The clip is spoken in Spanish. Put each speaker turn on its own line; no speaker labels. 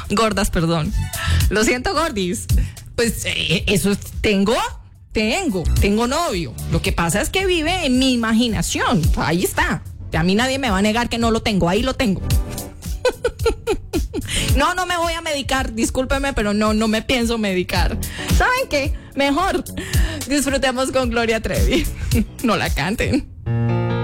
Gordas, perdón. Lo siento, gordis. Pues eso tengo novio. Lo que pasa es que vive en mi imaginación. Ahí está. A mí nadie me va a negar que no lo tengo. Ahí lo tengo. No me voy a medicar. Discúlpeme, pero no me pienso medicar. ¿Saben qué? Mejor disfrutemos con Gloria Trevi. No la canten.